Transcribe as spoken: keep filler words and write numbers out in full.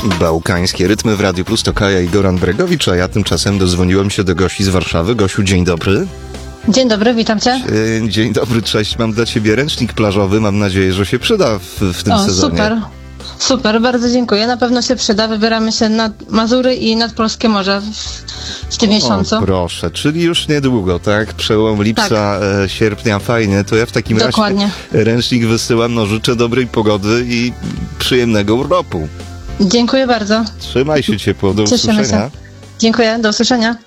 Bałkańskie rytmy w Radiu Plus to Kaja i Goran Bregowicz, a ja tymczasem dozwoniłem się do Gosi z Warszawy. Gosiu, dzień dobry. Dzień dobry, witam cię. Dzień dobry, cześć. Mam dla ciebie ręcznik plażowy. Mam nadzieję, że się przyda w, w tym o, sezonie. Super, super, bardzo dziękuję. Na pewno się przyda. Wybieramy się nad Mazury i nad Polskie Morze w, w tym miesiącu. O, proszę, czyli już niedługo, tak? Przełom lipca, tak. e, sierpnia, fajnie. To ja w takim Dokładnie. razie ręcznik wysyłam. No, życzę dobrej pogody i przyjemnego urlopu. Dziękuję bardzo. Trzymaj się ciepło, do Cieszymy usłyszenia. się. Dziękuję, do usłyszenia.